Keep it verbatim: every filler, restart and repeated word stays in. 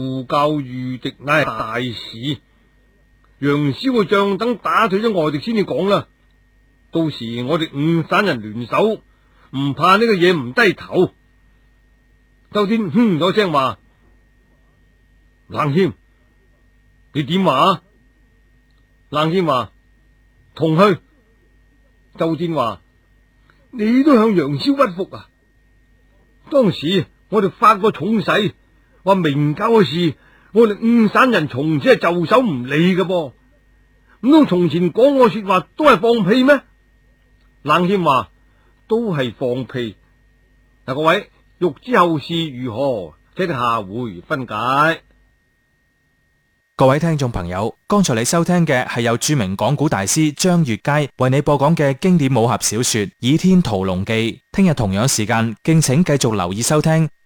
教御敵乃係大事，楊逍嘅仗等打退咗外敵先至講啦。到時我哋五省人聯手，唔怕呢個嘢唔低頭。周天哼咗聲話：冷謙，你點話？冷謙話：同去。周天話：你都向楊逍屈服啊！當時我哋發過重誓，話明教嘅事，我哋五省人從此係袖手唔理嘅噃。唔通從前講我說話都係放屁咩？冷謙話：都係放屁。嗱，各位欲知後事如何，請聽下回分解。 各位聽眾朋友，剛才你收聽嘅係由著名講古大師張悅楷為你播講嘅經典武俠小說《倚天屠龍記》。聽日同樣時間，敬請繼續留意收聽